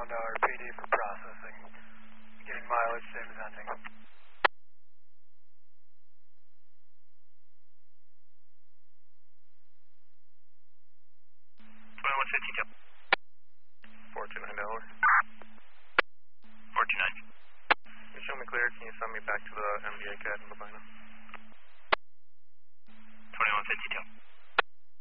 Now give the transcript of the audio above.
PD for processing. Getting mileage, same as ending. 429. 429. You show me clear, can you send me back to the MBA CAD in Labina? 2152.